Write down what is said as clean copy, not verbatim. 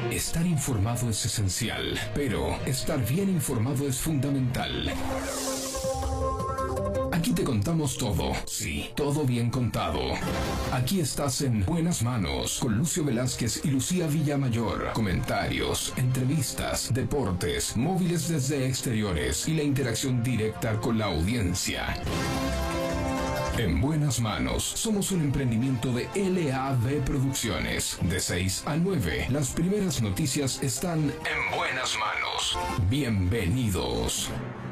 Estar informado es esencial, pero estar bien informado es fundamental. Aquí te contamos todo, sí, todo bien contado. Aquí estás en buenas manos con Lucio Velázquez y Lucía Villamayor. Comentarios, entrevistas, deportes, móviles desde exteriores y la interacción directa con la audiencia. En buenas manos, somos un emprendimiento de LAB Producciones. De 6 a 9, las primeras noticias están en buenas manos. Bienvenidos.